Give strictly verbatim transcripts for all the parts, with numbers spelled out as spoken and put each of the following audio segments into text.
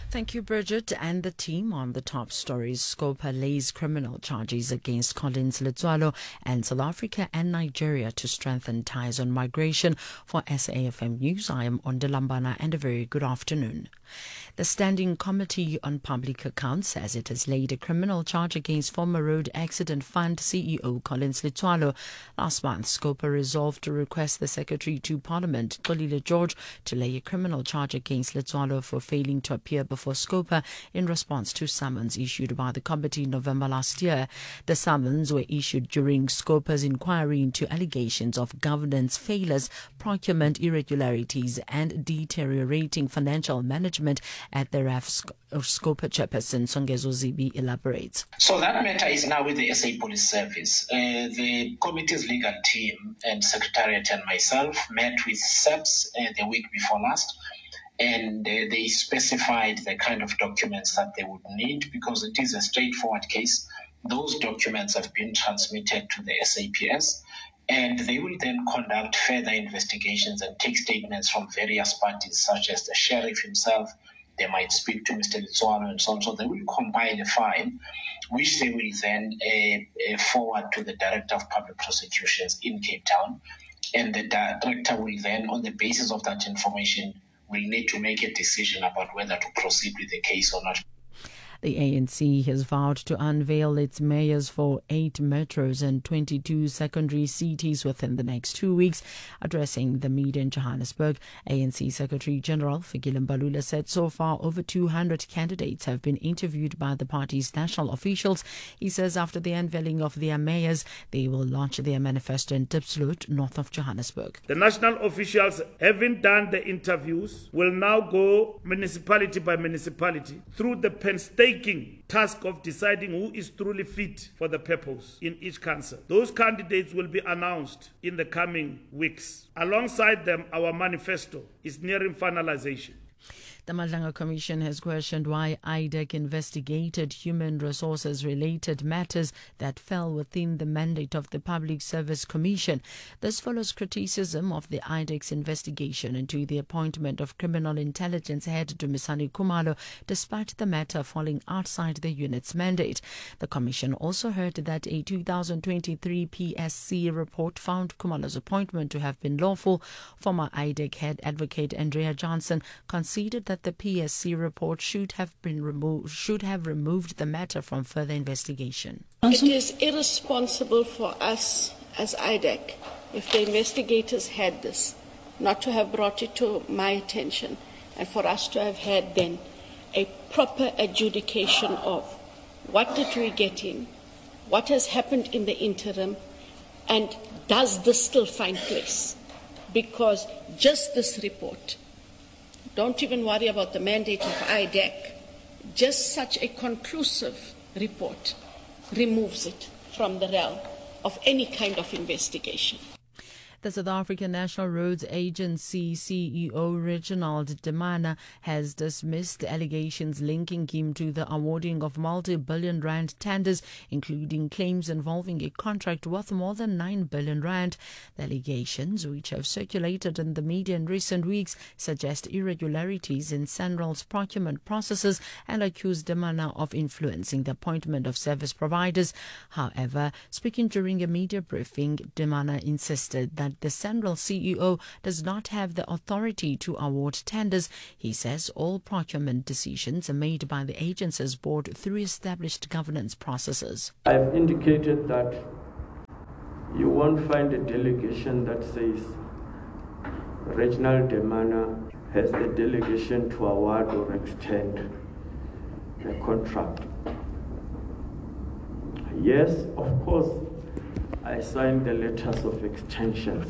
Thank you, Bridget, and the team on the top stories. Scopa lays criminal charges against Collins Letsoalo and South Africa and Nigeria to strengthen ties on migration. For S A F M News, I am Ondelambana, and a very good afternoon. The Standing Committee on Public Accounts says it has laid a criminal charge against former Road Accident Fund C E O Collins Letsoalo. Last month, Scopa resolved to request the Secretary to Parliament, Xolile George, to lay a criminal charge against Letsoalo for failing to appear before Scopa in response to summons issued by the committee in November last year. The summons were issued during Scopa's inquiry into allegations of governance failures, procurement irregularities, and deteriorating financial management at the R A F Scopa chairperson. Songezo Zibi elaborates. So that matter is now with the S A Police Service. Uh, the committee's legal team and Secretariat and myself met with S E P S uh, the week before last, and uh, they specified the kind of documents that they would need because it is a straightforward case. Those documents have been transmitted to the S A P S, and they will then conduct further investigations and take statements from various parties, such as the sheriff himself. They might speak to Mister Letsoalo and so on. So they will compile a file, which they will then uh, uh, forward to the Director of Public Prosecutions in Cape Town. And the Director will then, on the basis of that information, will need to make a decision about whether to proceed with the case or not. The A N C has vowed to unveil its mayors for eight metros and twenty-two secondary cities within the next two weeks. Addressing the media in Johannesburg, A N C Secretary General Fikile Mbalula said so far over two hundred candidates have been interviewed by the party's national officials. He says after the unveiling of their mayors, they will launch their manifesto in Diepsloot, north of Johannesburg. The national officials, having done the interviews, will now go municipality by municipality through the painstaking task of deciding who is truly fit for the purpose in each council. Those candidates will be announced in the coming weeks. Alongside them, our manifesto is nearing finalization. The Madlanga Commission has questioned why I D E C investigated human resources-related matters that fell within the mandate of the Public Service Commission. This follows criticism of the I D E C's investigation into the appointment of Criminal Intelligence Head Dumisani Khumalo, despite the matter falling outside the unit's mandate. The Commission also heard that a two thousand twenty-three P S C report found Khumalo's appointment to have been lawful. Former I D E C head advocate Andrea Johnson conceded that the P S C report should have been removed, should have removed the matter from further investigation. It is irresponsible for us as I D E C, if the investigators had this, not to have brought it to my attention, and for us to have had then a proper adjudication of what did we get in, what has happened in the interim, and does this still find place? Because just this report, don't even worry about the mandate of I D E C. Just such a conclusive report removes it from the realm of any kind of investigation. The South African National Roads Agency C E O Reginald Demana has dismissed allegations linking him to the awarding of multi-billion rand tenders, including claims involving a contract worth more than nine billion rand. The allegations, which have circulated in the media in recent weeks, suggest irregularities in SANRAL's procurement processes and accuse Demana of influencing the appointment of service providers. However, speaking during a media briefing, Demana insisted that the SANRAL C E O does not have the authority to award tenders. He says all procurement decisions are made by the agency's board through established governance processes. I've indicated that you won't find a delegation that says Reginald Demana has the delegation to award or extend a contract. Yes, of course, I signed the letters of extensions.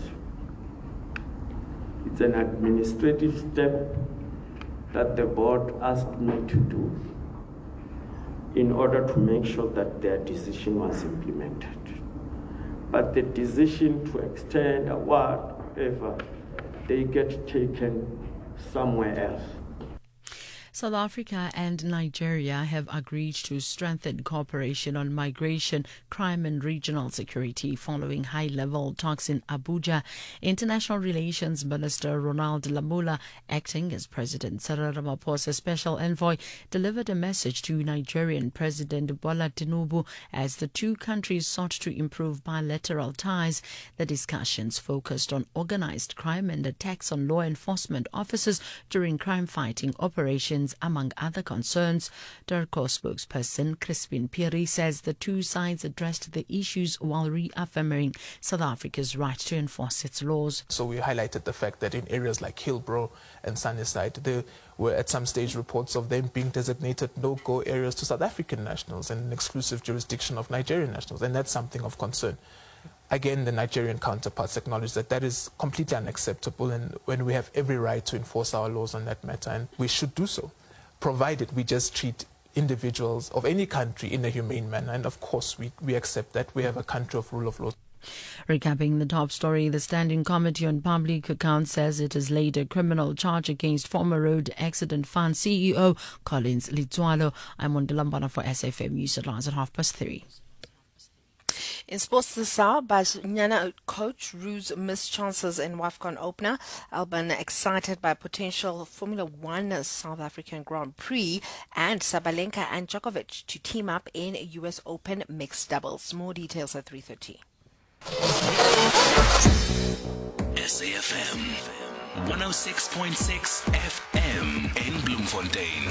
It's an administrative step that the board asked me to do in order to make sure that their decision was implemented. But the decision to extend, award, whatever, they get taken somewhere else. South Africa and Nigeria have agreed to strengthen cooperation on migration, crime and regional security following high-level talks in Abuja. International Relations Minister Ronald Lamola, acting as President Cyril Ramaphosa's special envoy, delivered a message to Nigerian President Bola Tinubu as the two countries sought to improve bilateral ties. The discussions focused on organized crime and attacks on law enforcement officers during crime-fighting operations, among other concerns. DIRCO spokesperson Crispin Piri says the two sides addressed the issues while reaffirming South Africa's right to enforce its laws. So we highlighted the fact that in areas like Hillbrow and Sunnyside, there were at some stage reports of them being designated no-go areas to South African nationals and an exclusive jurisdiction of Nigerian nationals, and that's something of concern. Again, the Nigerian counterparts acknowledge that that is completely unacceptable, and when we have every right to enforce our laws on that matter, and we should do so, provided we just treat individuals of any country in a humane manner. And of course, we, we accept that we have a country of rule of law. Recapping the top story, the Standing Committee on Public Accounts says it has laid a criminal charge against former Road Accident Fund C E O Collins Letswalo. I'm Mondolambana for S F M News at last at half past three. In sports this hour, Banyana coach rules missed chances in WAFCON opener. Alban excited by potential Formula One South African Grand Prix, and Sabalenka and Djokovic to team up in U S Open mixed doubles. More details at three thirty. S A F M one oh six point six F M in Bloemfontein.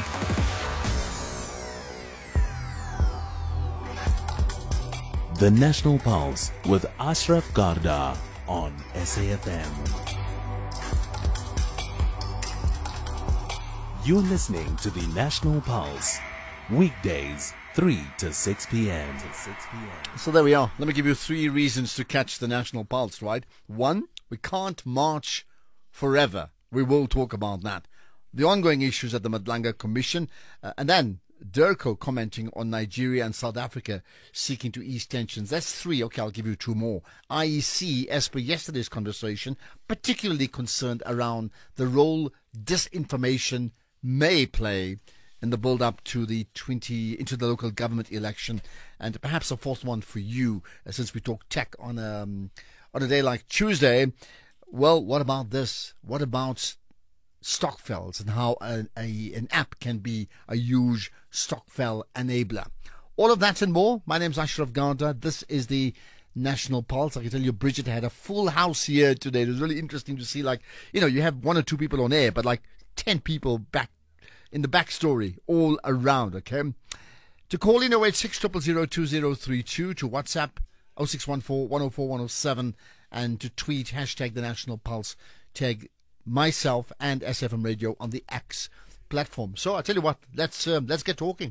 The National Pulse with Ashraf Garda on S A F M. You're listening to the National Pulse, weekdays three to six p.m. So there we are. Let me give you three reasons to catch the National Pulse, right? One, we can't march forever. We will talk about that. The ongoing issues at the Madlanga Commission, uh, and then DIRCO commenting on Nigeria and South Africa seeking to ease tensions. That's three. Okay, I'll give you two more. I E C, as per yesterday's conversation, particularly concerned around the role disinformation may play in the build-up to the twenty into the local government election, and perhaps a fourth one for you, uh, since we talk tech on a um, on a day like Tuesday. Well, what about this? What about Stokvels and how a, a, an app can be a huge Stokvel enabler? All of that and more. My name's Ashraf Garda. This is the National Pulse. I can tell you, Bridget had a full house here today. It was really interesting to see, like, you know, you have one or two people on air, but like ten people back in the backstory all around, okay? To call in oh eight six, zero zero zero, two zero three two, to WhatsApp oh six one four, one oh four, one oh seven, and to tweet hashtag the National Pulse, tag myself and S F M Radio on the X platform. So I tell you what, let's um, let's get talking.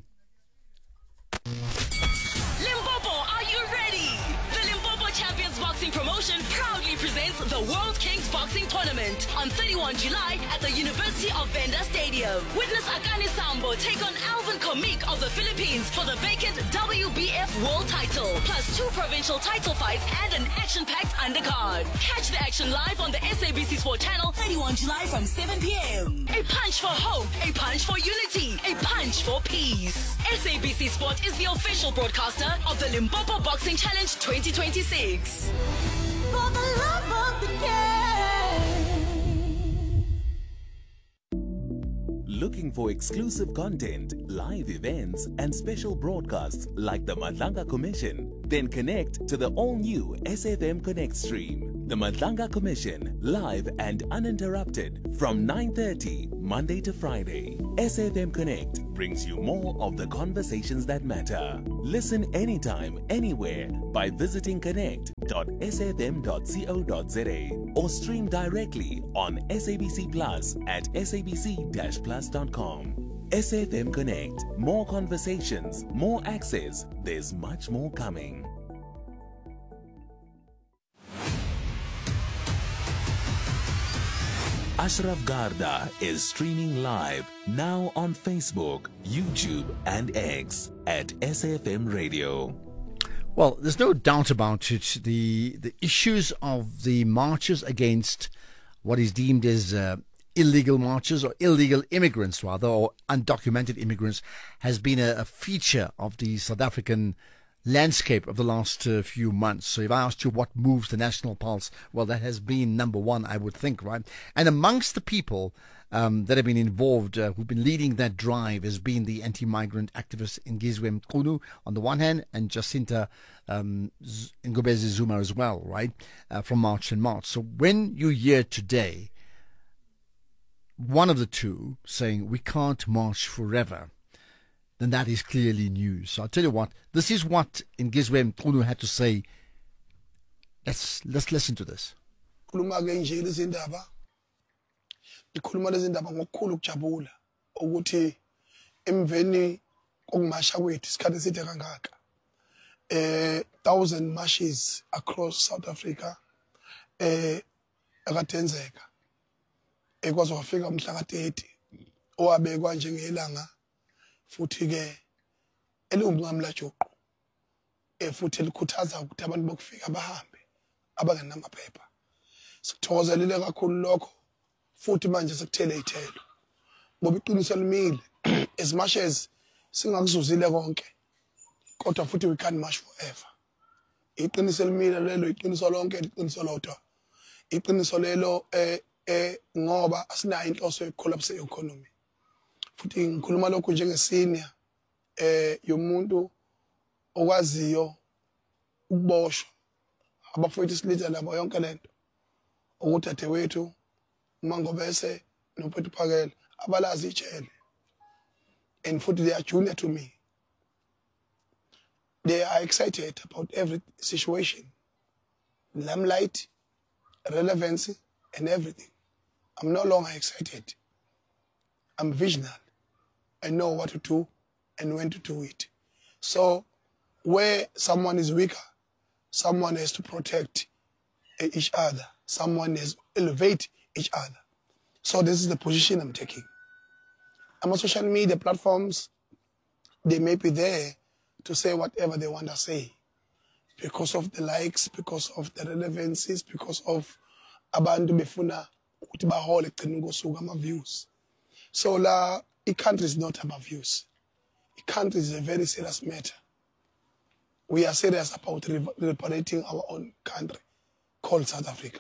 Limpopo, are you ready? The Limpopo Champions Boxing Promotion proudly presents the World Kings Boxing Tournament on thirty-first of July at the University of Venda Stadium. Witness Akani Sambo take on Alvin Komik of the Philippines for the vacant W B F World title, plus two provincial title fights and an action-packed undercard. Catch the action live on the S A B C Sport channel thirty-first of July from seven p.m. A punch for hope, a punch for unity, a punch for peace. S A B C Sport is the official broadcaster of the Limpopo Boxing Challenge twenty twenty-six. For the love of the game. Looking for exclusive content, live events, and special broadcasts like the Madlanga Commission? Then connect to the all-new S F M Connect stream. The Madlanga Commission, live and uninterrupted from nine thirty Monday to Friday. S F M Connect brings you more of the conversations that matter. Listen anytime, anywhere by visiting connect dot s f m dot co dot z a or stream directly on S A B C Plus at s a b c dash plus dot com. S F M Connect. More conversations, more access. There's much more coming. Ashraf Garda is streaming live now on Facebook, YouTube, and X at S F M Radio. Well, there's no doubt about it. The the issues of the marches against what is deemed as uh, illegal marches or illegal immigrants rather, or undocumented immigrants, has been a, a feature of the South African landscape of the last uh, few months. So if I asked you what moves the National Pulse, well, that has been number one, I would think, right? And amongst the people um, that have been involved, uh, who've been leading that drive, has been the anti-migrant activist Ngizwe Mqunu on the one hand, and Jacinta um, Ngobese Zuma as well, right, uh, from March and March. So when you hear today one of the two saying we can't march forever, then that is clearly news. So I'll tell you what, this is what Ngizwe Mqunu had to say. Let's let's listen to this. Khuluma ke nje lezi ndaba. Ikhuluma lezi ndaba ngokukhulu ukujabula ukuthi emveni kokumasha kwethu isikhathi eside kangaka. Eh thousand marches across South Africa eh akatenzeka. Ekwazi wafika umhla ka thirty owabekwa njengelanga futhi ke elungumncamla juqu eh futhi likhuthaza ukuthi abantu bokufika bahambe abangenamaphepha. Sithokozelile kakhulu lokho futhi manje sekuthele ithelo ngoba iqiniso limile as much as singakuzuzile konke kodwa futhi we can't march forever. Iqiniso limile lelo, iqiniso lonke, iqiniso lodwa, iqiniso lelo eh eh ngoba asinayo inhloso yokucollapse economy. Futhi ngikhuluma lokho njenge senior eh yomuntu okwaziyo ukuboshwa abafowethu silitha labo yonke lento ukuthi athe wethu uMangobese noPethu Phakela abalazi ijele, and futhi they are junior to me. They are excited about every situation, limelight, relevancy, and everything. I'm no longer excited. I'm visionary. I know what to do and when to do it. So where someone is weaker, someone has to protect each other. Someone has to elevate each other. So this is the position I'm taking. I'm on social media platforms. They may be there to say whatever they want to say because of the likes, because of the relevancies, because of abantu befuna ukuthi bahole egcina ngosuku ama views. So la, the country is not about views. The country is a very serious matter. We are serious about reparating our own country called South Africa.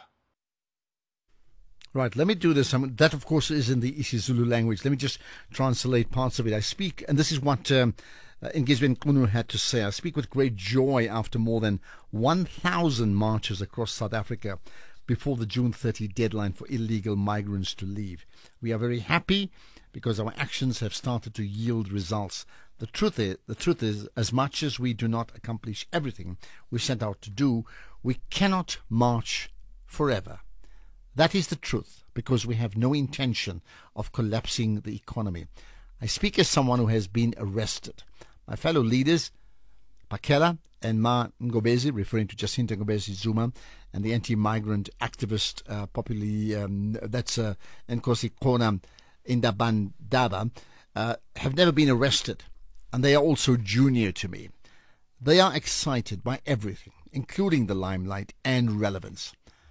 Right, let me do this. I mean, that, of course, is in the isiZulu language. Let me just translate parts of it. I speak, and this is what um, uh, Ngizwe Mqunu had to say. I speak with great joy after more than one thousand marches across South Africa before the June thirtieth deadline for illegal migrants to leave. We are very happy because our actions have started to yield results. The truth is, the truth is, as much as we do not accomplish everything we set out to do, we cannot march forever. That is the truth, because we have no intention of collapsing the economy. I speak as someone who has been arrested. My fellow leaders, Phakela and Ma Ngobese, referring to Jacinta Ngobese Zuma, and the anti-migrant activist, uh, popularly, um, that's uh, Nkosi Kona Indabandaba, uh, have never been arrested, and they are also junior to me. They are excited by everything, including the limelight and relevance.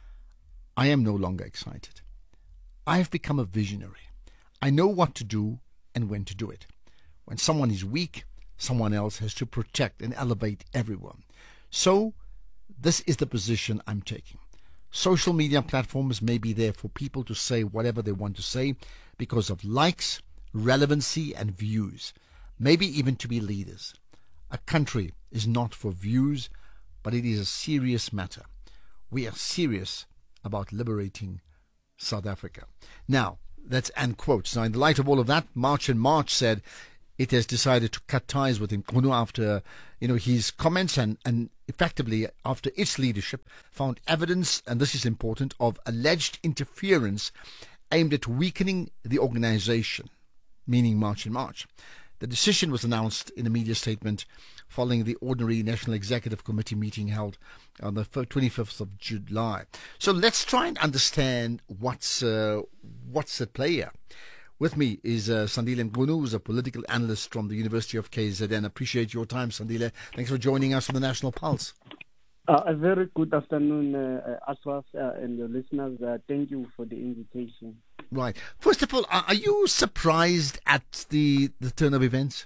I am no longer excited. I have become a visionary. I know what to do and when to do it. When someone is weak, someone else has to protect and elevate everyone. So, this is the position I'm taking. Social media platforms may be there for people to say whatever they want to say because of likes, relevancy, and views, maybe even to be leaders. A country is not for views, but it is a serious matter. We are serious about liberating South Africa. Now, that's end quotes. Now, in the light of all of that, March and March said it has decided to cut ties with Mqunu after, you know, his comments and, and effectively after its leadership found evidence, and this is important, of alleged interference aimed at weakening the organization, meaning March and March. The decision was announced in a media statement following the ordinary National Executive Committee meeting held on the twenty-fifth of July. So let's try and understand what's uh, what's at play here. With me is uh, Sandile Mqunu, who's a political analyst from the University of K Z N. Appreciate your time, Sandile. Thanks for joining us on the National Pulse. Uh, a very good afternoon, uh, Ashraf, uh, and your listeners. Uh, thank you for the invitation. Right. First of all, are, are you surprised at the, the turn of events?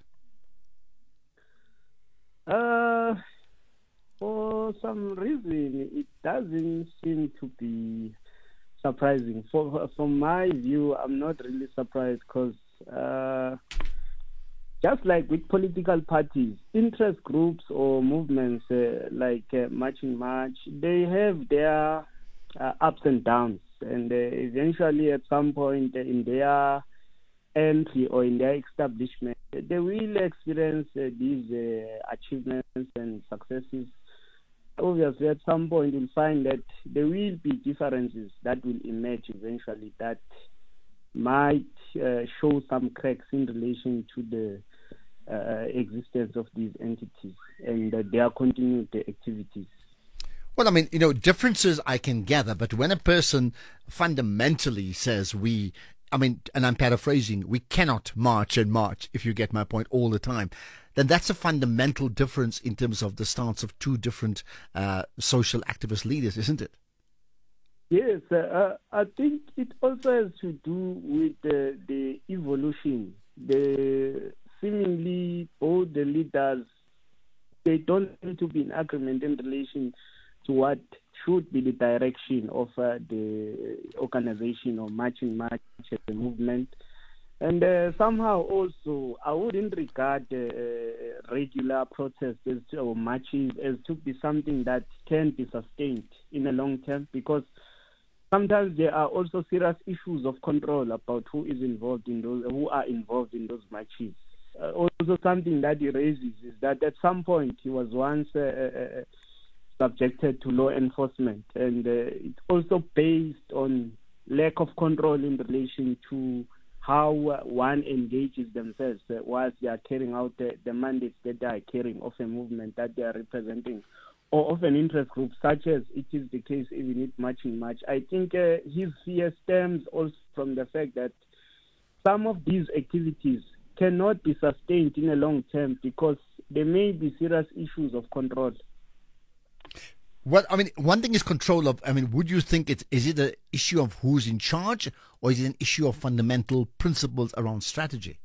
Uh, for some reason, it doesn't seem to be surprising. For, from my view, I'm not really surprised because uh, just like with political parties, interest groups or movements uh, like uh, Marching March, they have their uh, ups and downs. And uh, eventually, at some point in their entry or in their establishment, they will experience uh, these uh, achievements and successes. Obviously, at some point, you'll find that there will be differences that will emerge eventually that might uh, show some cracks in relation to the uh, existence of these entities and uh, their continued activities. Well, I mean, you know, differences I can gather, but when a person fundamentally says we, I mean, and I'm paraphrasing, we cannot march and march, if you get my point, all the time, then that's a fundamental difference in terms of the stance of two different uh, social activist leaders, isn't it? Yes, uh, I think it also has to do with uh, the evolution. The seemingly both the leaders, they don't seem to be in agreement in relation to what should be the direction of uh, the organization or Marching March movement. And uh, somehow also, I wouldn't regard uh, regular protests as, or marches as to be something that can be sustained in the long term, because sometimes there are also serious issues of control about who is involved in those, who are involved in those marches. Uh, also, something that he raises is that at some point he was once uh, uh, subjected to law enforcement, and uh, it's also based on lack of control in relation to how uh, one engages themselves uh, whilst they are carrying out the, the mandates that they are carrying of a movement that they are representing, or of an interest group, such as it is the case even with Marching March. I think uh, his fear stems also from the fact that some of these activities cannot be sustained in a long term because there may be serious issues of control. Well, I mean, one thing is control of, I mean, would you think it's, is it an issue of who's in charge, or is it an issue of fundamental principles around strategy?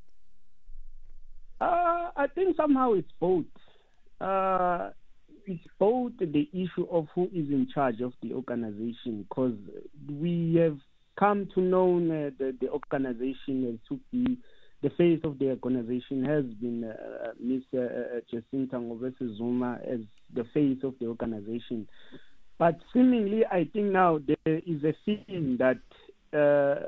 Uh, I think somehow it's both. Uh, it's both the issue of who is in charge of the organization, because we have come to know uh, the, the organization as to be, the face of the organization has been uh, Miz Uh, Jacinta Ngobese Zuma as the face of the organization. But seemingly, I think now there is a feeling that uh,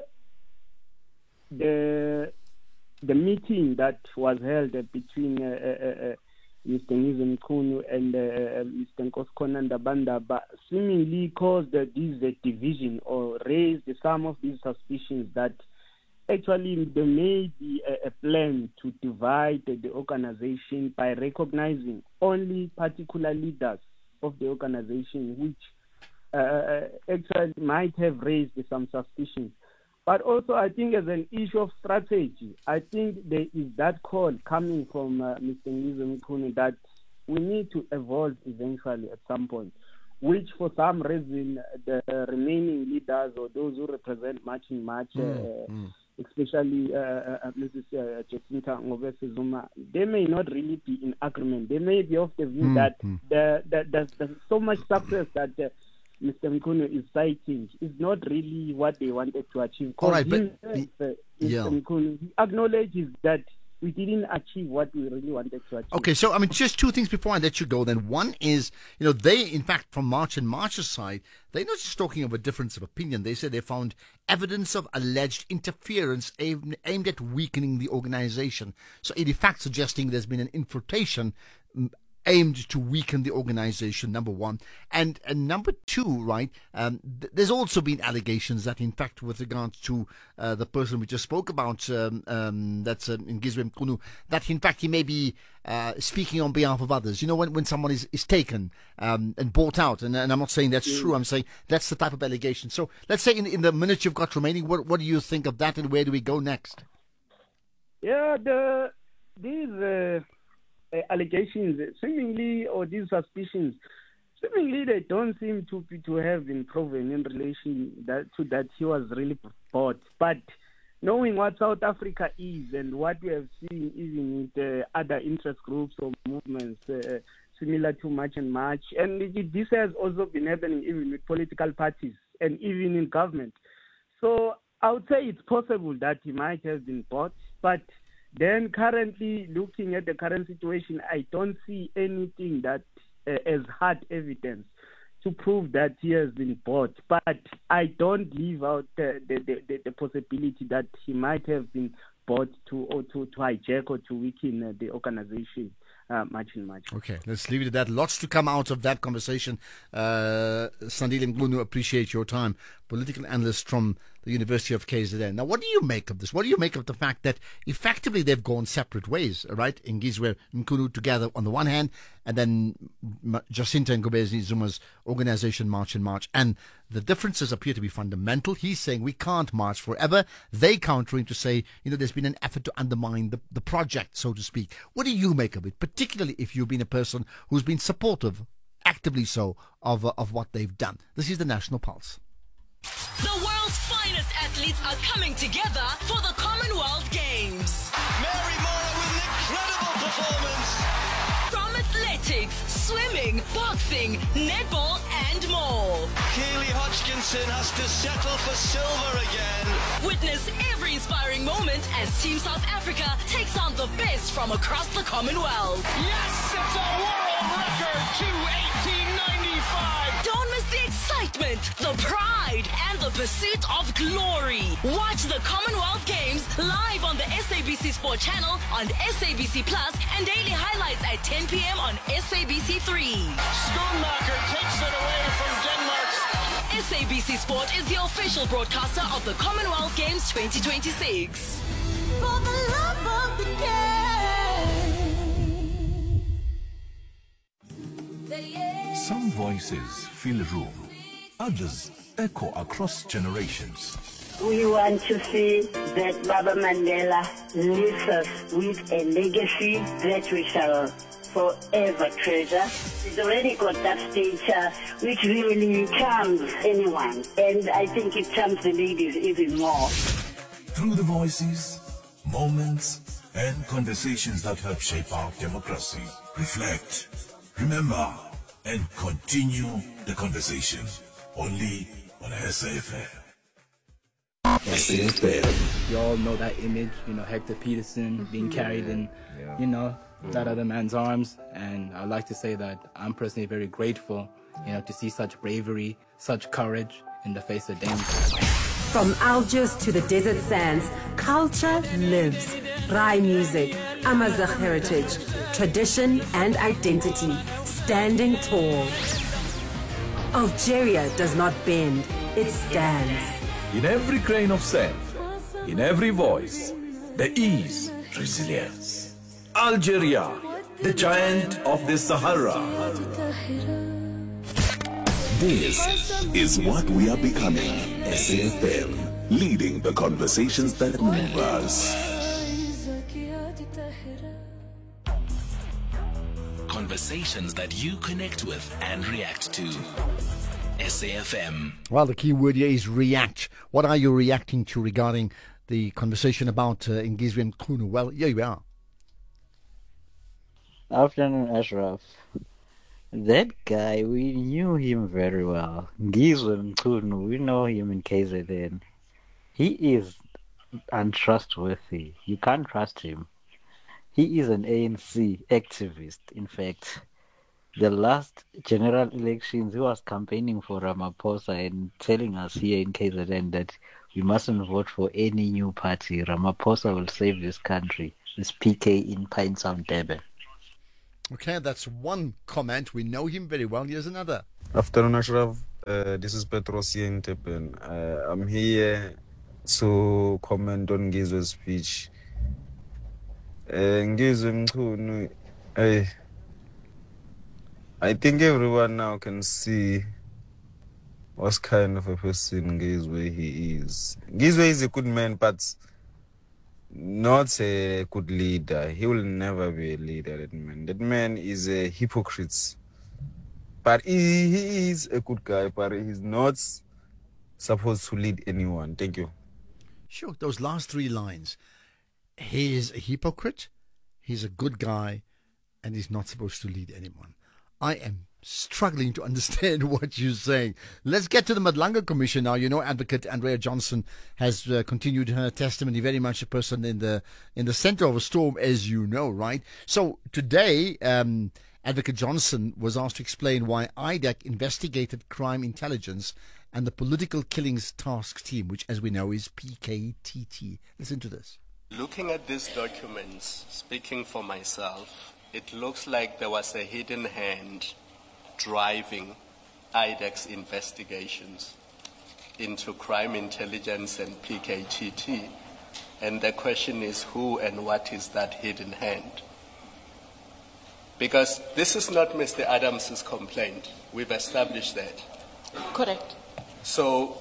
the the meeting that was held uh, between uh, uh, uh, Mister Nizam Kunu and uh, Mister Nkosikoana Ndaba seemingly caused uh, this uh, division or raised some of these suspicions that actually there may be a, a plan to divide uh, the organization by recognizing only particular leaders of the organization, which uh, actually might have raised some suspicions. But also, I think as an issue of strategy, I think there is that call coming from uh, Mister Nizam Kunu that we need to evolve eventually at some point, which for some reason the remaining leaders or those who represent Marching March, mm, uh, mm. especially uh, uh, Missus Uh, Jacinta Ngobese Zuma, they may not really be in agreement. They may be of the view mm, that mm. the, the, the, there's so much success that uh, Mister Mkhunu is citing is not really what they wanted to achieve. All right, but he, uh, yeah. Mister Mkhunu, he acknowledges that we didn't achieve what we really wanted to achieve. Okay, so I mean, just two things before I let you go. Then one is, you know, they, in fact, from March and March's side, they're not just talking of a difference of opinion. They said they found evidence of alleged interference aimed, aimed at weakening the organization. So, in fact, suggesting there's been an infiltration aimed to weaken the organization, number one. And, and number two, right, um, th- there's also been allegations that, in fact, with regards to uh, the person we just spoke about, um, um, that's uh, Ngizwe Mkhunu, that, in fact, he may be uh, speaking on behalf of others. You know, when, when someone is, is taken um, and bought out, and, and I'm not saying that's mm. true, I'm saying that's the type of allegation. So let's say in, in the minutes you've got remaining, what, what do you think of that, and where do we go next? Yeah, the these... Uh... Uh, allegations, seemingly, or these suspicions, seemingly they don't seem to be, to have been proven in relation that, to that he was really bought. But knowing what South Africa is and what we have seen even with uh, other interest groups or movements uh, similar to March and March, and it, this has also been happening even with political parties and even in government. So I would say it's possible that he might have been bought, but then currently looking at the current situation, I don't see anything that uh, as hard evidence to prove that he has been bought. But I don't leave out uh, the, the, the, the possibility that he might have been bought to or to, to hijack or to weaken uh, the organization. Uh, much and much. Okay, let's leave it at that. Lots to come out of that conversation. Uh, Sandile Mchunu, appreciate your time. Political analyst from the University of K Z N. Now, what do you make of this? What do you make of the fact that effectively they've gone separate ways, right? Ngizwe Mchunu together on the one hand, and then Jacinta Ngobeni Zuma's organization March and March. And the differences appear to be fundamental. He's saying we can't march forever. They countering to say, you know, there's been an effort to undermine the, the project, so to speak. What do you make of it, particularly if you've been a person who's been supportive, actively so, of, uh, of what they've done? This is the National Pulse. The world's finest athletes are coming together for the Commonwealth Games. Mary Moraa with an incredible performance. From athletics, swimming, boxing, netball and more. Keely Hodgkinson has to settle for silver again. Witness every inspiring moment as Team South Africa takes on the best from across the Commonwealth. Yes, it's a world record, two eighteen ninety-five. Don't miss the excitement, the pride, and the pursuit of glory. Watch the Commonwealth Games live on the S A B C Sport channel, on S A B C Plus, and daily highlights at ten p.m. on S A B C three. Schoonmaker takes it away from Denmark. S A B C Sport is the official broadcaster of the Commonwealth Games twenty twenty-six. For the love of the game. Some voices fill a room, others echo across generations. We want to see that Baba Mandela leaves us with a legacy that we shall forever treasure. He's already got that stature which really charms anyone, and I think it charms the ladies even more. Through the voices, moments, and conversations that help shape our democracy, reflect, remember, and continue the conversation. Only on S A F M. S A F M. You all know that image, you know, Hector Peterson being carried in, yeah. you know, that other man's arms. And I'd like to say that I'm personally very grateful, you know, to see such bravery, such courage in the face of danger. From Algiers to the desert sands, culture lives. Rai music, Amazigh heritage, tradition and identity, standing tall. Algeria does not bend, it stands. In every grain of sand, in every voice, there is resilience. Algeria, the giant of the Sahara. This is what we are becoming. S A F M, leading the conversations that move us. Conversations that you connect with and react to. S A F M. Well, the key word here is react. What are you reacting to regarding the conversation about uh, Ngizwe Mchunu? Well, here you are. Afternoon, Ashraf. That guy, we knew him very well. Ngizwe Mchunu, we know him in K Z N. He is untrustworthy. You can't trust him. He is an A N C activist. In fact, the last general elections, he was campaigning for Ramaphosa and telling us here in K Z N that we mustn't vote for any new party. Ramaphosa will save this country. This P K in Pine Sound, Durban. Okay, that's one comment. We know him very well. Here's another. Afternoon, Ashraf. Uh, this is Petros here in Durban. Uh, I'm here to comment on Ngizwe's speech. Uh, Ngizwe Mchunu, I, I think everyone now can see what kind of a person Ngizwe he is. Ngizwe is a good man, but not a good leader. He will never be a leader, that man. That man is a hypocrite. But he, he is a good guy, but he's not supposed to lead anyone. Thank you. Sure, those last three lines. He is a hypocrite, he's a good guy, and he's not supposed to lead anyone. I am struggling to understand what you're saying. Let's get to the Madlanga Commission now. You know, Advocate Andrea Johnson has uh, continued her testimony, very much a person in the in the center of a storm, as you know, right? So today, um, Advocate Johnson was asked to explain why I D E C investigated crime intelligence and the Political Killings Task Team, which, as we know, is P K T T. Listen to this. Looking at these documents, speaking for myself, it looks like there was a hidden hand driving I D E C's investigations into crime intelligence and P K T T. And the question is, who and what is that hidden hand? Because this is not Mister Adams's complaint. We've established that. Correct. So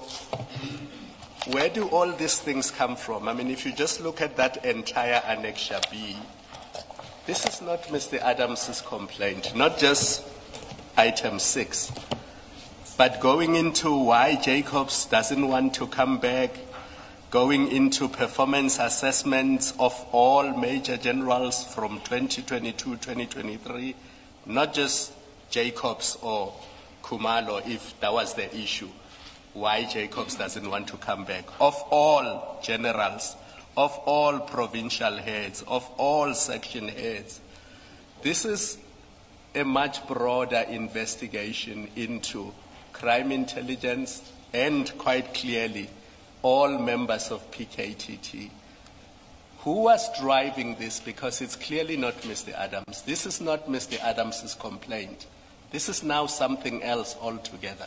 where do all these things come from? I mean, if you just look at that entire Annexure B, this is not Mister Adams's complaint, not just item six, but going into why Jacobs doesn't want to come back, going into performance assessments of all major generals from twenty twenty-two, twenty twenty-three, not just Jacobs or Khumalo, if that was the issue. Why Jacobs doesn't want to come back, of all generals, of all provincial heads, of all section heads. This is a much broader investigation into crime intelligence and, quite clearly, all members of P K T T. Who was driving this? Because it's clearly not Mister Adams. This is not Mister Adams's complaint. This is now something else altogether.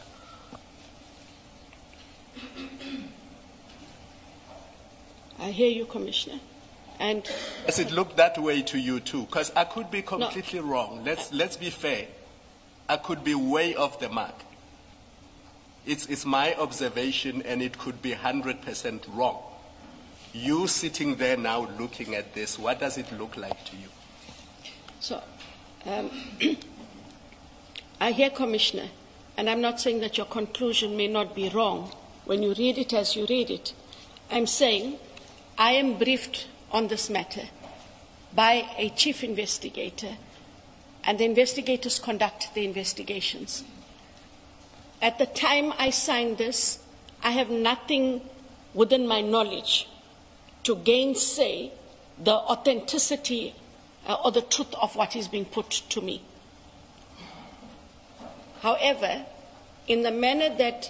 I hear you, Commissioner. And does it look that way to you too? Because I could be completely no. wrong. Let's let's be fair. I could be way off the mark. It's it's my observation, and it could be one hundred percent wrong. You sitting there now looking at this, what does it look like to you? So, um, I hear, Commissioner, and I'm not saying that your conclusion may not be wrong when you read it as you read it. I'm saying I am briefed on this matter by a chief investigator, and the investigators conduct the investigations. At the time I signed this, I have nothing within my knowledge to gainsay the authenticity uh, or the truth of what is being put to me. However, in the manner that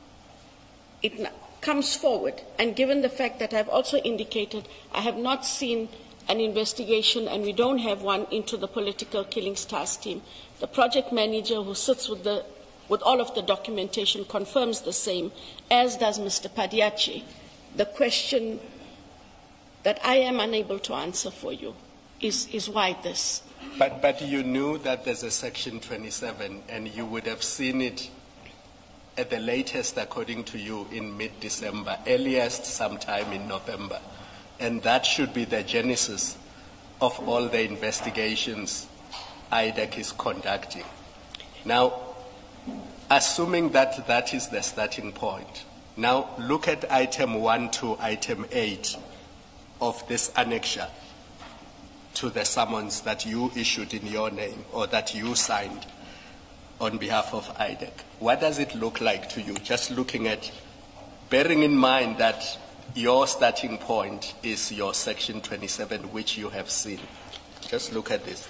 it comes forward, and given the fact that I've also indicated I have not seen an investigation, and we don't have one, into the Political Killings Task Team, the project manager who sits with, the, with all of the documentation confirms the same, as does Mister Padiachi. The question that I am unable to answer for you is, is why this. But, but you knew that there's a Section twenty-seven, and you would have seen it at the latest, according to you, in mid-December, earliest sometime in November. And that should be the genesis of all the investigations I D E C is conducting. Now, assuming that that is the starting point, now look at item one to item eight of this annexure to the summons that you issued in your name or that you signed on behalf of I D E C. What does it look like to you? Just looking at, bearing in mind that your starting point is your Section twenty-seven, which you have seen. Just look at this.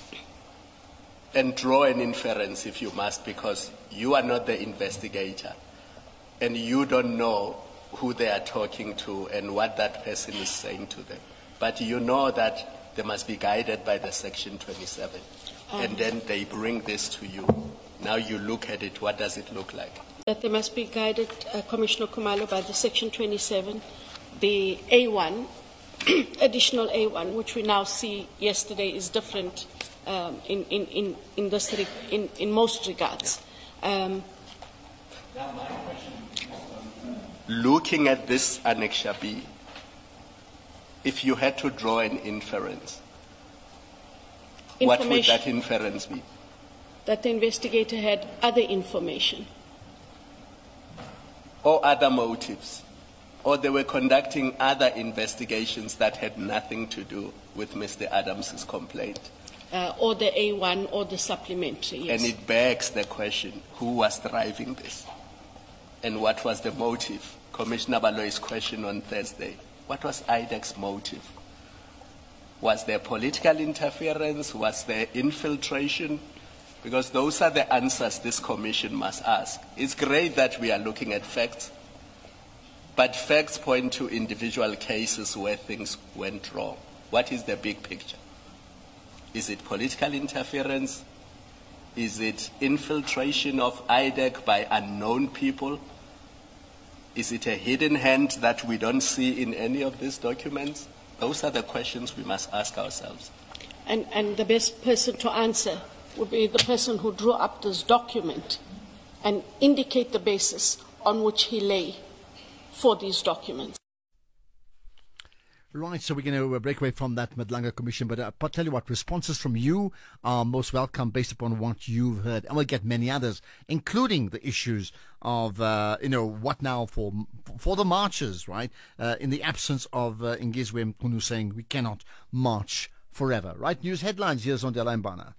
And draw an inference if you must, because you are not the investigator. And you don't know who they are talking to and what that person is saying to them. But you know that they must be guided by the Section twenty-seven. Um, and then they bring this to you. Now you look at it, what does it look like? That they must be guided, uh, Commissioner Khumalo, by the Section twenty-seven, the A one, additional A one, which we now see yesterday is different um, in, in, in, in, this re in, in most regards. Um, now my question is, looking at this Annexure B, if you had to draw an inference, what would that inference be? that the investigator had other information. Or other motives. Or they were conducting other investigations that had nothing to do with Mister Adams's complaint. Uh, or the A one or the supplementary, yes. And it begs the question, who was driving this? And what was the motive? Commissioner Baloy's question on Thursday. What was I D E C's motive? Was there political interference? Was there infiltration? Because those are the answers this commission must ask. It's great that we are looking at facts, but facts point to individual cases where things went wrong. What is the big picture? Is it political interference? Is it infiltration of I D E C by unknown people? Is it a hidden hand that we don't see in any of these documents? Those are the questions we must ask ourselves. And, and the best person to answer would be the person who drew up this document and indicate the basis on which he lay for these documents. Right, so we're going to break away from that Madlanga Commission, but uh, I'll tell you what, responses from you are most welcome based upon what you've heard, and we'll get many others, including the issues of, uh, you know, what now for for the marchers, right, uh, in the absence of uh, Ngizwe Mkunu saying we cannot march forever, right? News headlines, here's on Dela Mbana.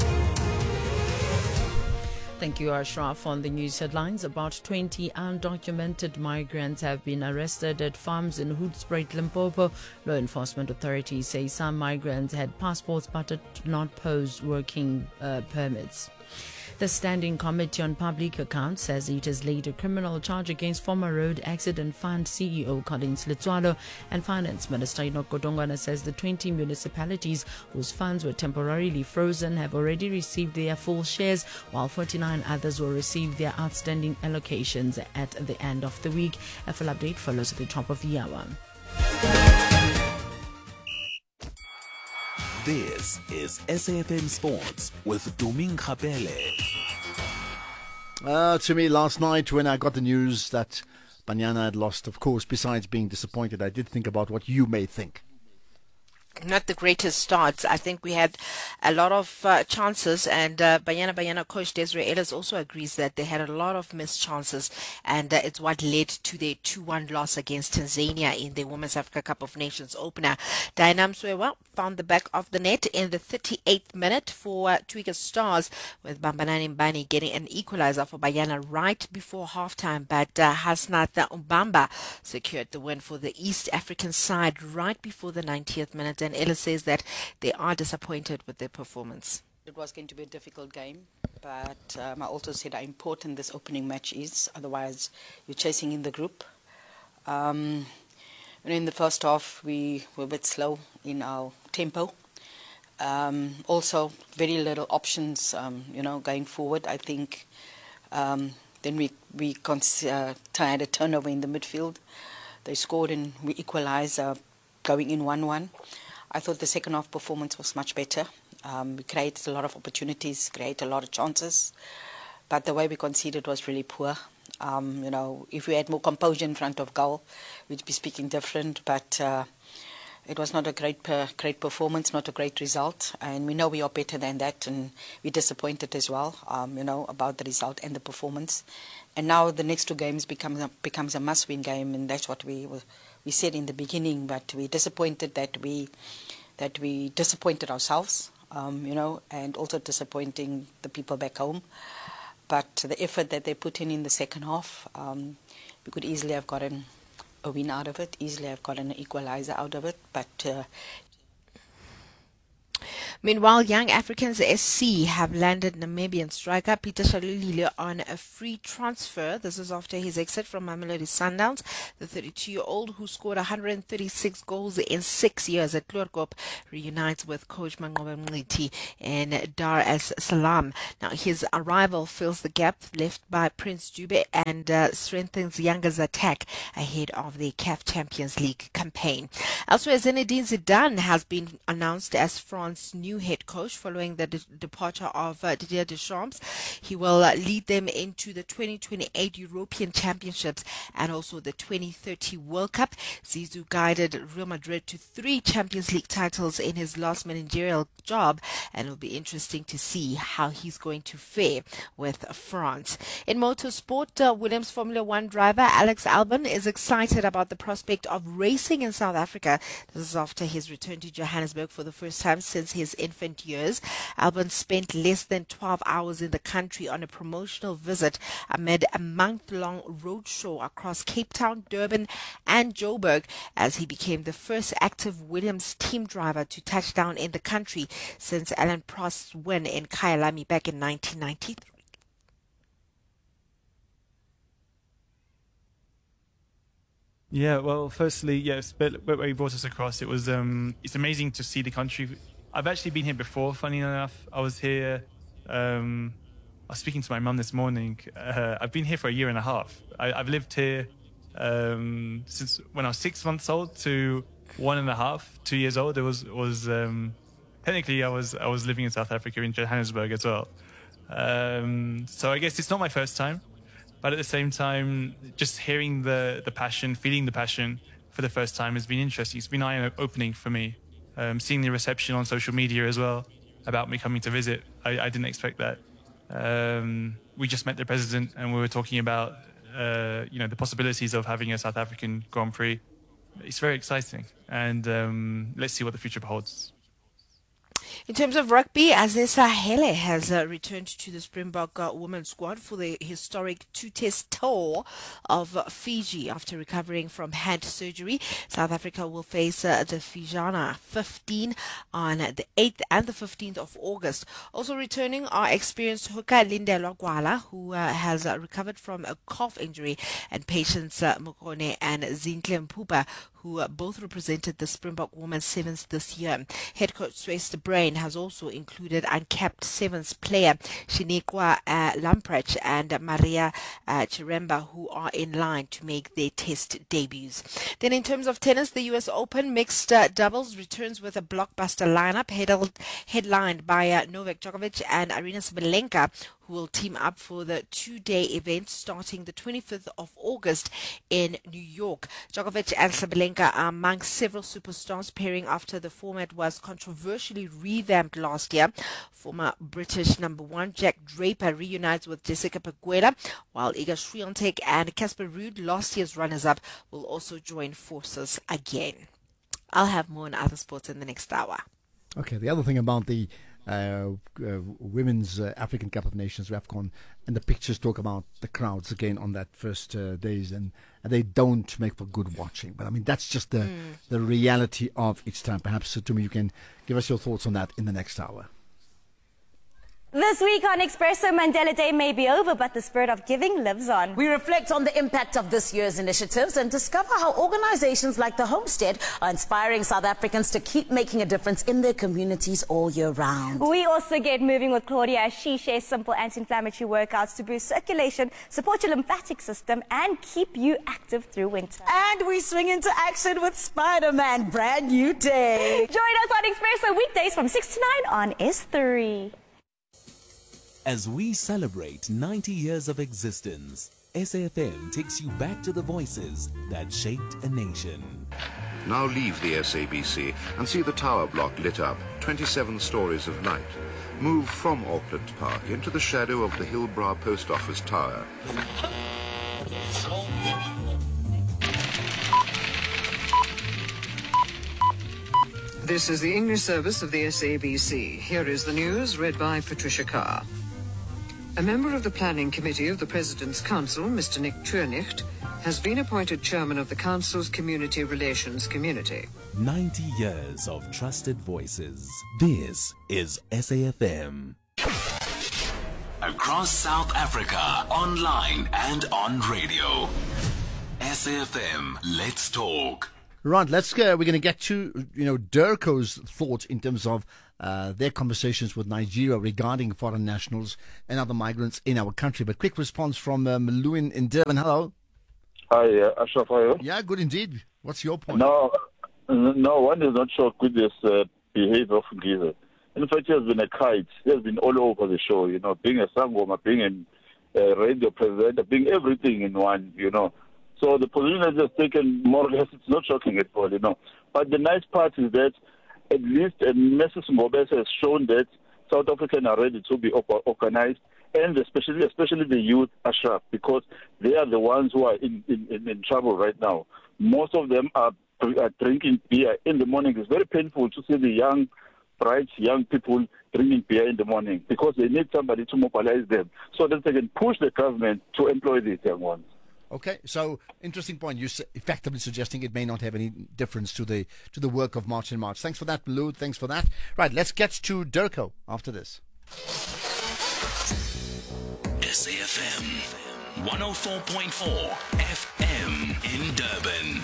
Thank you, Ashraf. On the news headlines, about twenty undocumented migrants have been arrested at farms in Hoedspruit, Limpopo. Law enforcement authorities say some migrants had passports but did not pose working uh, permits. The Standing Committee on Public Accounts says it has laid a criminal charge against former Road Accident Fund C E O Collins Letswalo, and Finance Minister Enoch Godongwana says the twenty municipalities whose funds were temporarily frozen have already received their full shares, while forty-nine others will receive their outstanding allocations at the end of the week. A full update follows at the top of the hour. This is S A F M Sports with Doming Kapele. Uh, to me, last night when I got the news that Banyana had lost, of course, besides being disappointed, I did think about what you may think. Not the greatest starts. I think we had a lot of uh, chances, and uh, Banyana Banyana coach Desiree Ellis also agrees that they had a lot of missed chances, and uh, it's what led to their two one loss against Tanzania in the Women's Africa Cup of Nations opener. Diana Mswewa found the back of the net in the thirty-eighth minute for uh, Twiga Stars, with Bambanani Mbani getting an equalizer for Banyana right before halftime, but uh, Hasnat Umbamba secured the win for the East African side right before the ninetieth minute. And Ella says that they are disappointed with their performance. It was going to be a difficult game, but um, I also said how important this opening match is. Otherwise, you're chasing in the group. Um, in the first half, we were a bit slow in our tempo. Um, also, very little options, um, you know, going forward. I think um, then we we cons- uh, had a turnover in the midfield. They scored and we equalised, uh, going in one one. I thought the second half performance was much better. Um, we created a lot of opportunities, created a lot of chances, but the way we conceded was really poor. Um, you know, if we had more composure in front of goal, we'd be speaking different, but uh, it was not a great per, great performance, not a great result, and we know we are better than that, and we're disappointed as well, um, you know, about the result and the performance. And now the next two games becomes a, becomes a must-win game, and that's what we were We said in the beginning, but we're disappointed that we that we disappointed ourselves, um, you know, and also disappointing the people back home. But the effort that they put in in the second half, um, we could easily have gotten a win out of it, easily have gotten an equalizer out of it. But uh, meanwhile, Young Africans S C have landed Namibian striker Peter Shalulile on a free transfer. This is after his exit from Mamelodi Sundowns. The thirty-two-year-old, who scored one hundred thirty-six goals in six years at Kloorkop, reunites with coach Manqoba Mngqithi in Dar es Salaam. Now, his arrival fills the gap left by Prince Dube and uh, strengthens Younger's attack ahead of the C A F Champions League campaign. Elsewhere, Zinedine Zidane has been announced as France's new new head coach following the de- departure of uh, Didier Deschamps. He will uh, lead them into the twenty twenty-eight European Championships and also the twenty thirty World Cup. Zizou guided Real Madrid to three Champions League titles in his last managerial job, and it'll be interesting to see how he's going to fare with France. In motorsport, uh, Williams Formula One driver Alex Albon is excited about the prospect of racing in South Africa. This is after his return to Johannesburg for the first time since his infant years. Albon spent less than twelve hours in the country on a promotional visit amid a month-long roadshow across Cape Town, Durban and Joburg as he became the first active Williams team driver to touch down in the country since Alan Prost's win in Kyalami back in nineteen ninety-three. Yeah, well, firstly, yes, but where he brought us across, it was um, it's amazing to see the country. I've actually been here before. Funny enough, I was here. Um, I was speaking to my mum this morning. Uh, I've been here for a year and a half. I, I've lived here um, since when I was six months old to one and a half, two years old. It was was um, technically I was I was living in South Africa in Johannesburg as well. Um, so I guess it's not my first time. But at the same time, just hearing the, the passion, feeling the passion for the first time has been interesting. It's been eye-opening for me. Um, seeing the reception on social media as well about me coming to visit, I, I didn't expect that. Um, we just met the president and we were talking about uh, you know, the possibilities of having a South African Grand Prix. It's very exciting, and um, let's see what the future holds. In terms of rugby, Azesa Hele has uh, returned to the Springbok uh, women's squad for the historic two-test tour of uh, Fiji after recovering from hand surgery. South Africa will face uh, the Fijiana fifteen on the eighth and the fifteenth of August. Also returning are experienced hooker Lindelwa Gwala, who uh, has uh, recovered from a calf injury, and Patience uh, Mokone and Zintle Mpupa, who uh, both represented the Springbok women's sevens this year. Head coach Swester Brain has also included uncapped sevens player Shinikwa uh, Lamprecht and uh, Maria uh, Chiremba, who are in line to make their test debuts. Then in terms of tennis, the U S Open mixed uh, doubles returns with a blockbuster lineup headed, headlined by uh, Novak Djokovic and Arina Sabalenka, who will team up for the two-day event starting the twenty-fifth of August in New York. Djokovic and Sabalenka are among several superstars pairing after the format was controversially revamped last year. Former British number one Jack Draper reunites with Jessica Pegula, while Iga Swiatek and Casper Ruud, last year's runners-up, will also join forces again. I'll have more on other sports in the next hour. Okay, the other thing about the Uh, uh, Women's uh, African Cup of Nations, AFCON, and the pictures talk about the crowds again on that first uh, days, and, and they don't make for good watching. But I mean, that's just the mm. the reality of each time. Perhaps, uh, Tumi, you can give us your thoughts on that in the next hour. This week on Expresso, Mandela Day may be over, but the spirit of giving lives on. We reflect on the impact of this year's initiatives and discover how organizations like the Homestead are inspiring South Africans to keep making a difference in their communities all year round. We also get moving with Claudia as she shares simple anti-inflammatory workouts to boost circulation, support your lymphatic system, and keep you active through winter. And we swing into action with Spider-Man, brand new day. Join us on Expresso weekdays from six to nine on S three. As we celebrate ninety years of existence, S A F M takes you back to the voices that shaped a nation. Now leave the S A B C and see the tower block lit up, twenty-seven stories of light. Move from Auckland Park into the shadow of the Hillbrow Post Office Tower. This is the English service of the S A B C. Here is the news read by Patricia Carr. A member of the Planning Committee of the President's Council, Mister Nick Trunicht, has been appointed chairman of the Council's Community Relations Community. ninety years of trusted voices. This is S A F M. Across South Africa, online and on radio. S A F M, let's talk. Right, let's go. We're going to get to, you know, Durko's thoughts in terms of uh, their conversations with Nigeria regarding foreign nationals and other migrants in our country. But quick response from um, Lewin in Durban. Hello. Hi, uh, Ashraf, how are you? Yeah, good indeed. What's your point? No, no one is not shocked with this uh, behavior of Giza. In fact, he has been a kite. He has been all over the show, you know, being a sangoma, being a uh, radio presenter, being everything in one, you know. So the position has just taken more or less, it's not shocking at all, you know. But the nice part is that at least uh, Missus Ngobese has shown that South Africans are ready to be op- organized, and especially especially the youth, Ashraf, because they are the ones who are in, in, in, in trouble right now. Most of them are, are drinking beer in the morning. It's very painful to see the young, bright young people drinking beer in the morning because they need somebody to mobilize them so that they can push the government to employ these young ones. Okay, so interesting point. You're effectively suggesting it may not have any difference to the to the work of March and March. Thanks for that, Blue. Thanks for that. Right, let's get to Durko after this. S A F M one oh four point four F M in Durban.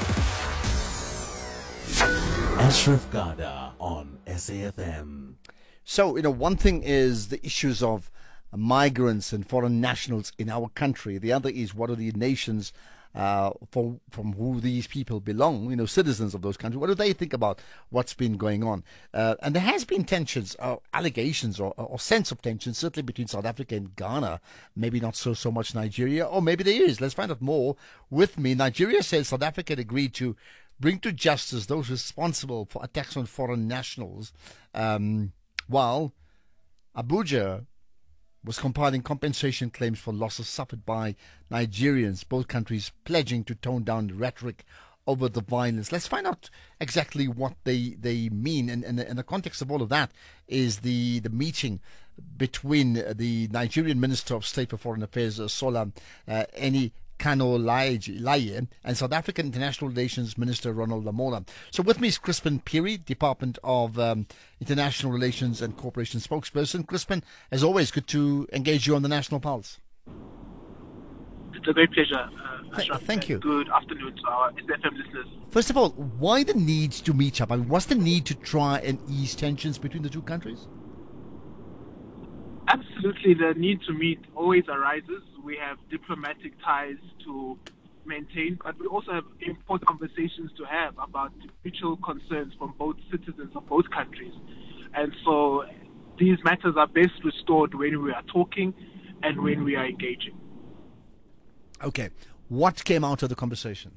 Ashraf Garda on S A F M. So, you know, one thing is the issues of migrants and foreign nationals in our country. The other is what are the nations uh, for, from who these people belong, you know, citizens of those countries. What do they think about what's been going on? Uh, and there has been tensions, or allegations, or, or sense of tension, certainly between South Africa and Ghana. Maybe not so, so much Nigeria, or maybe there is. Let's find out more with me. Nigeria says South Africa had agreed to bring to justice those responsible for attacks on foreign nationals, um, while Abuja was compiling compensation claims for losses suffered by Nigerians, both countries pledging to tone down the rhetoric over the violence. Let's find out exactly what they, they mean. And, and, and the context of all of that is the, the meeting between the Nigerian Minister of State for Foreign Affairs, Sola uh, Eni Kano Laye, and South African International Relations Minister Ronald Lamola. So with me is Crispin Peary, Department of um, International Relations and Cooperation spokesperson. Crispin, as always, good to engage you on the National Pulse. It's a great pleasure, uh, Ashraf. Th- thank you. Good afternoon to our S F M listeners. First of all, why the need to meet up? I mean, what's the need to try and ease tensions between the two countries? Absolutely, the need to meet always arises. We have diplomatic ties to maintain, but we also have important conversations to have about mutual concerns from both citizens of both countries. And so these matters are best restored when we are talking and when we are engaging. Okay. What came out of the conversation?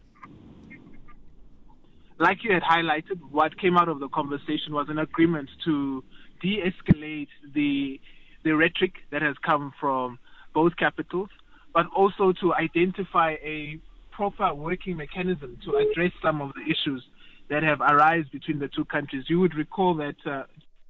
Like you had highlighted, what came out of the conversation was an agreement to de-escalate the the rhetoric that has come from both capitals, but also to identify a proper working mechanism to address some of the issues that have arisen between the two countries. You would recall that uh,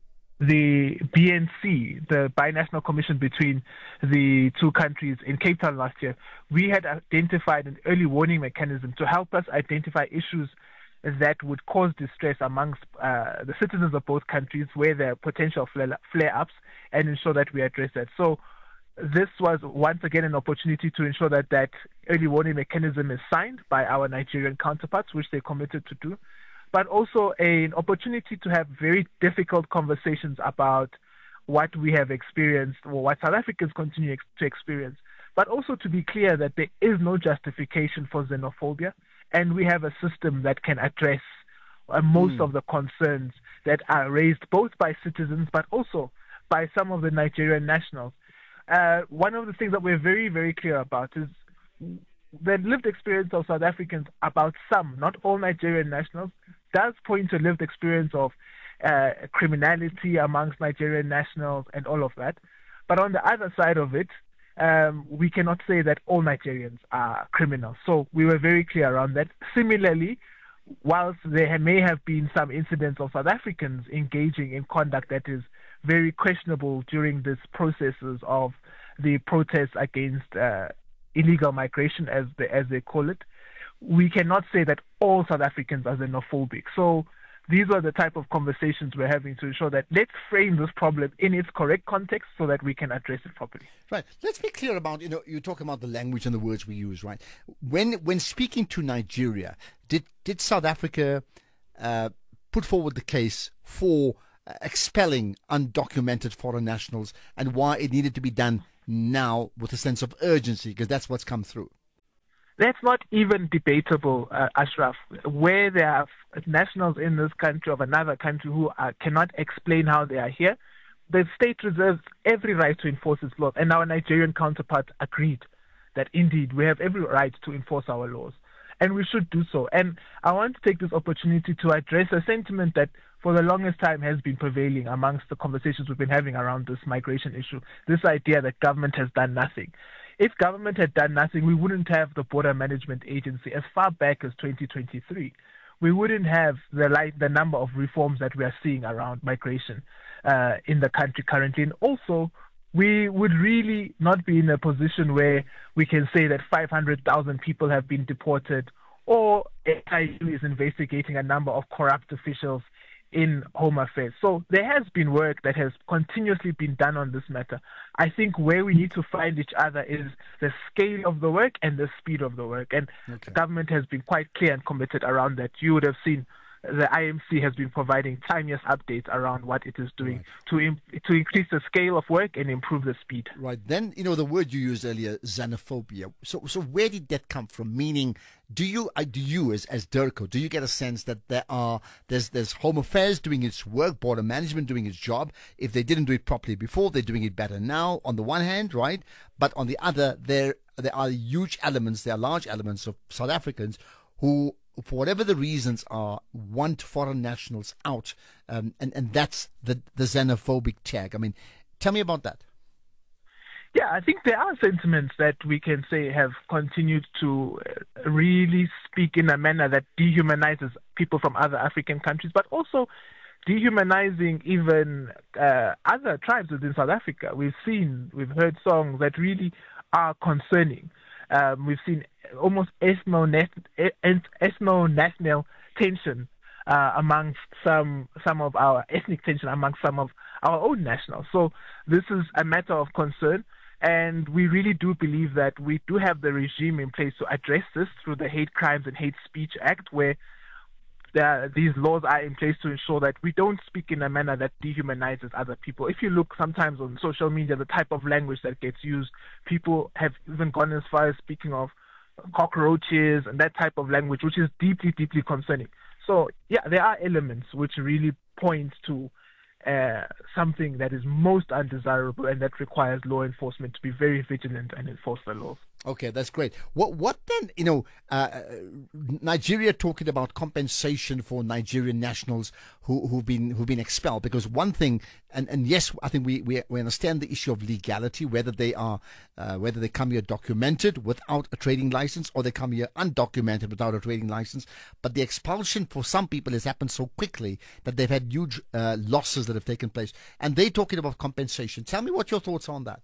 the B N C, the Binational Commission between the two countries in Cape Town last year, we had identified an early warning mechanism to help us identify issues that would cause distress amongst uh, the citizens of both countries where there are potential flare-ups, and ensure that we address that. So this was once again an opportunity to ensure that that early warning mechanism is signed by our Nigerian counterparts, which they committed to do, but also an opportunity to have very difficult conversations about what we have experienced or what South Africans continue ex- to experience, but also to be clear that there is no justification for xenophobia, and we have a system that can address uh, most mm. of the concerns that are raised both by citizens but also by some of the Nigerian nationals. Uh, one of the things that we're very, very clear about is the lived experience of South Africans about some, not all Nigerian nationals, does point to lived experience of uh, criminality amongst Nigerian nationals and all of that. But on the other side of it, um, we cannot say that all Nigerians are criminals. So we were very clear around that. Similarly, whilst there may have been some incidents of South Africans engaging in conduct that is very questionable during these processes of the protests against uh, illegal migration, as they, as they call it, we cannot say that all South Africans are xenophobic. So these are the type of conversations we're having to ensure that let's frame this problem in its correct context so that we can address it properly. Right. Let's be clear about, you know, you talk about the language and the words we use, right? When when speaking to Nigeria, did, did South Africa uh, put forward the case for uh, expelling undocumented foreign nationals and why it needed to be done now with a sense of urgency, because that's what's come through? That's not even debatable, uh, Ashraf. Where there are nationals in this country of another country who are, cannot explain how they are here, the state reserves every right to enforce its laws. And our Nigerian counterparts agreed that indeed we have every right to enforce our laws. And we should do so. And I want to take this opportunity to address a sentiment that for the longest time has been prevailing amongst the conversations we've been having around this migration issue, this idea that government has done nothing. If government had done nothing, we wouldn't have the Border Management Agency as far back as twenty twenty-three. We wouldn't have the like, the number of reforms that we are seeing around migration uh, in the country currently. And also, we would really not be in a position where we can say that five hundred thousand people have been deported, or A I U is investigating a number of corrupt officials in Home Affairs. So there has been work that has continuously been done on this matter. I think where we need to find each other is the scale of the work and the speed of the work. And okay. government has been quite clear and committed around that. You would have seen the I M C has been providing timeless updates around what it is doing right. to im- to increase the scale of work and improve the speed. Right. Then, you know, the word you used earlier, xenophobia. So, so where did that come from? Meaning, do you, uh, do you as as DIRCO, do you get a sense that there are there's there's Home Affairs doing its work, Border Management doing its job? If they didn't do it properly before, they're doing it better now. On the one hand, right, but on the other, there there are huge elements, there are large elements of South Africans who, for whatever the reasons are, want foreign nationals out, um, and and that's the the xenophobic tag. I mean, tell me about that. Yeah, I think there are sentiments that we can say have continued to really speak in a manner that dehumanizes people from other African countries, but also dehumanizing even uh, other tribes within South Africa. We've seen, we've heard songs that really are concerning. Um, we've seen almost ethno-national tension uh, amongst some some of our ethnic tension amongst some of our own nationals. So this is a matter of concern, and we really do believe that we do have the regime in place to address this through the Hate Crimes and Hate Speech Act, where the, these laws are in place to ensure that we don't speak in a manner that dehumanizes other people. If you look sometimes on social media, the type of language that gets used, people have even gone as far as speaking of cockroaches and that type of language, which is deeply, deeply concerning. So, yeah, there are elements which really point to uh, something that is most undesirable and that requires law enforcement to be very vigilant and enforce the laws. Okay, that's great. What what then, you know, uh, Nigeria talking about compensation for Nigerian nationals who, who've been who've been expelled, because one thing, and, and yes, I think we, we we understand the issue of legality, whether they are uh, whether they come here documented without a trading license or they come here undocumented without a trading license, but the expulsion for some people has happened so quickly that they've had huge uh, losses that have taken place, and they're talking about compensation. Tell me what your thoughts are on that.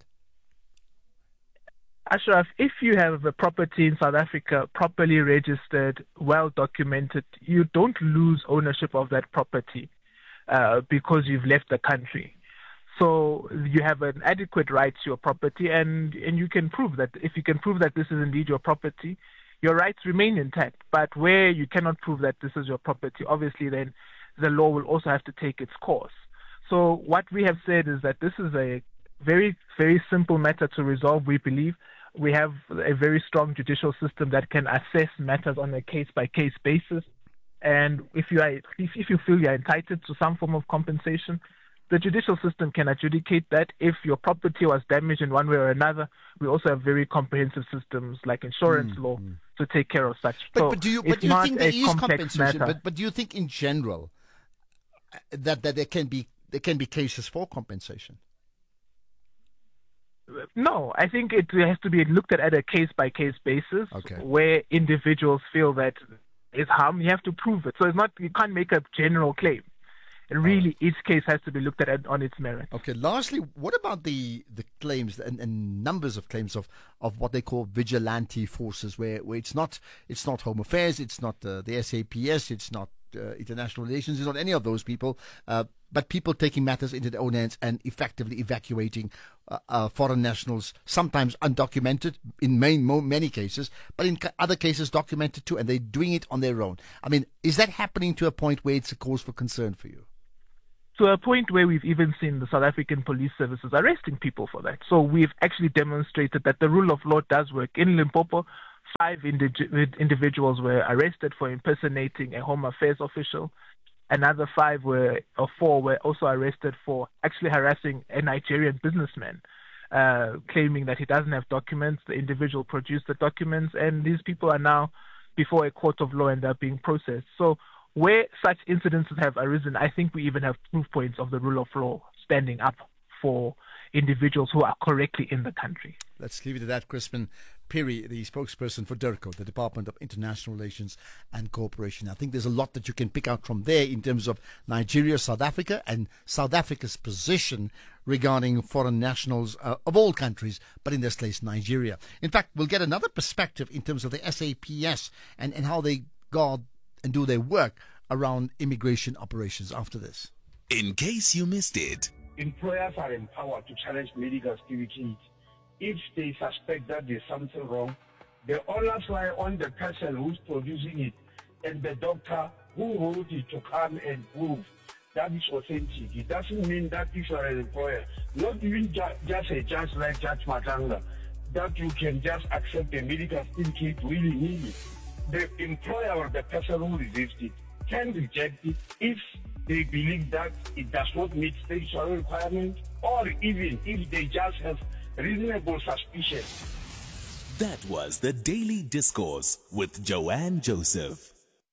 Ashraf, if you have a property in South Africa properly registered, well documented, you don't lose ownership of that property uh, because you've left the country. So you have an adequate right to your property, and, and you can prove that. If you can prove that this is indeed your property, your rights remain intact. But where you cannot prove that this is your property, obviously then the law will also have to take its course. So what we have said is that this is a very, very simple matter to resolve, we believe. We have a very strong judicial system that can assess matters on a case-by-case basis. And if you are, if, if you feel you are entitled to some form of compensation, the judicial system can adjudicate that. If your property was damaged in one way or another, we also have very comprehensive systems like insurance mm, law mm. to take care of such. But, so but do you, but do you think there is compensation? But, but do you think in general that, that there can be there can be cases for compensation? No, I think it has to be looked at at a case-by-case basis okay. where individuals feel that is harm. You have to prove it. So it's not, you can't make a general claim. And really, right. each case has to be looked at on its merit. Okay. Lastly, what about the, the claims and, and numbers of claims of, of what they call vigilante forces, where, where it's not it's not Home Affairs, it's not uh, the S A P S, it's not uh, international relations, it's not any of those people, uh, but people taking matters into their own hands and effectively evacuating uh, uh, foreign nationals, sometimes undocumented in many, many cases, but in other cases documented too, and they're doing it on their own. I mean, is that happening to a point where it's a cause for concern for you? To a point where we've even seen the South African police services arresting people for that. So we've actually demonstrated that the rule of law does work. In Limpopo, five indi- individuals were arrested for impersonating a Home Affairs official. Another five were, or four were also arrested for actually harassing a Nigerian businessman, uh, claiming that he doesn't have documents. The individual produced the documents, and these people are now before a court of law and they're being processed. So where such incidences have arisen, I think we even have proof points of the rule of law standing up for individuals who are correctly in the country. Let's leave it at that. Crispin Phiri, the spokesperson for DIRCO, the Department of International Relations and Cooperation. I think there's a lot that you can pick out from there in terms of Nigeria, South Africa, and South Africa's position regarding foreign nationals uh, of all countries, but in this case, Nigeria. In fact, we'll get another perspective in terms of the S A P S and, and how they guard and do their work around immigration operations after this. In case you missed it, employers are empowered to challenge medical certificates if they suspect that there's something wrong. The onus lie on the person who's producing it and the doctor who wrote it to come and prove that it's authentic. It doesn't mean that if you're an employer, not even ju- just a judge like Judge Matanga, that you can just accept the medical certificate willy-nilly. The employer or the person who received it can reject it if they believe that it does not meet statutory requirements, or even if they just have reasonable suspicion. That was the Daily Discourse with Joanne Joseph.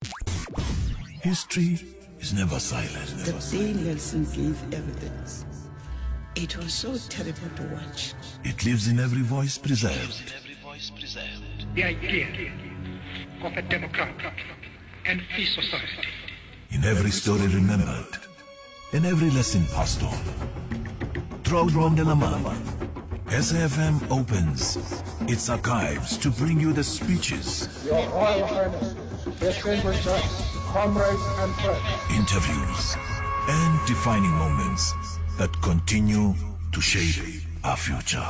History is never silent. The day Nelson gave evidence, it was so terrible to watch. It lives in every voice preserved. The idea of a democratic and free society. In every story remembered, in every lesson passed on. Throughout Mandela Month, S A F M opens its archives to bring you the speeches, Your Royal Highness, distinguished guests, comrades and friends, interviews, and defining moments that continue to shape our future.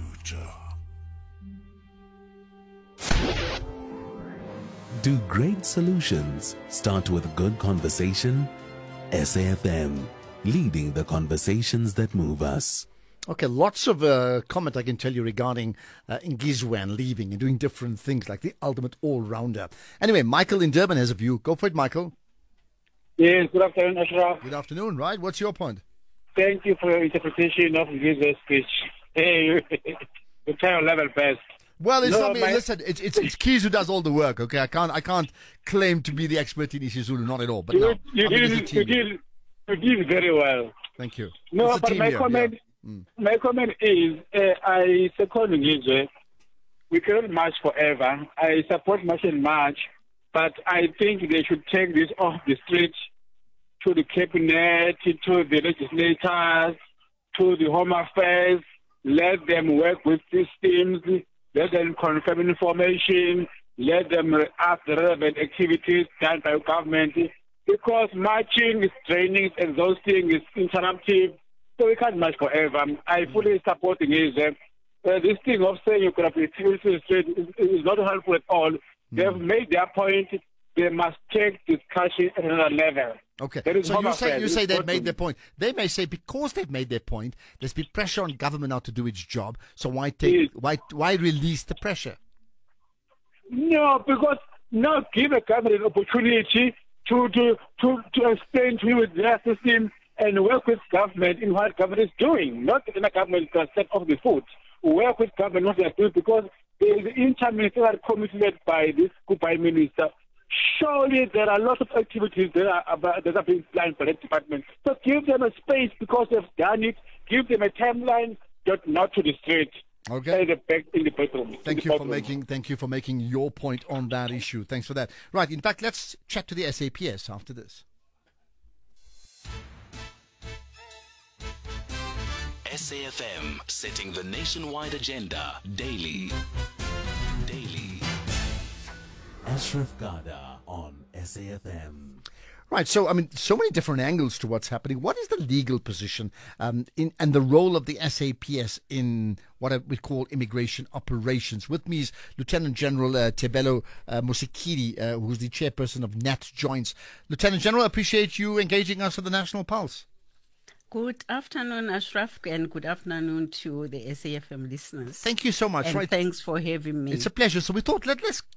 Do great solutions start with good conversation? S A F M, leading the conversations that move us. Okay, lots of uh, comment I can tell you regarding uh, Ngizwan leaving and doing different things like the ultimate all-rounder. Anyway, Michael in Durban has a view. Go for it, Michael. Yes, good afternoon, Ashraf. Good afternoon, right? What's your point? Thank you for your interpretation of Ngizwan's speech. Hey, you try your level best. Well, it's No, not me. my- Listen, it's it's it's Keys who does all the work. Okay, I can't I can't claim to be the expert in isiZulu, not at all. But You, no, you, I mean, did, it's a you, team. did, you did very well. Thank you. No, It's a but team my here, comment, yeah. Mm. my comment is, uh, I second Ngizwe. We cannot march forever. I support march and march, but I think they should take this off the street to the cabinet, to the legislators, to the Home Affairs. Let them work with systems. Let them confirm information. Let them ask the relevant activities done by government. Because marching is draining, it's exhausting, it's interruptive. So we can't march forever. I fully support it. Uh, this thing of saying you could have been straight is, is not helpful at all. They have made their point. They must take discussion at another level. Okay, There is so Home you say Affairs. you say It's they've got made to- their point. They may say because they've made their point, there's been pressure on government now to do its job. So why take why why release the pressure? No, because now give a government an opportunity to, to, to, to explain to you their system and work with government in what government is doing. Not in a government can set off the foot. Work with government what they are doing because there is an interministerial committee led by this Prime Minister. Surely there are lots of activities that are, about, that are being planned by that department. So give them a space because they've done it. Give them a timeline, but not to the street. Okay. In the back, in the bedroom. Thank in the you for bedroom. making thank you for making your point on that issue. Thanks for that. Right. In fact, let's chat to the S A P S after this. S A F M, setting the nationwide agenda daily. Daily. Ashraf Garda on S A F M. Right, so I mean, so many different angles to what's happening. What is the legal position um, in and the role of the S A P S in what I would call immigration operations? With me is Lieutenant General uh, Tebelo uh, Musikiri, uh, who's the chairperson of N A T Joints. Lieutenant General, I appreciate you engaging us with the National Pulse. Good afternoon, Ashraf, and good afternoon to the S A F M listeners. Thank you so much. And right. thanks for having me. It's a pleasure. So we thought, let, let's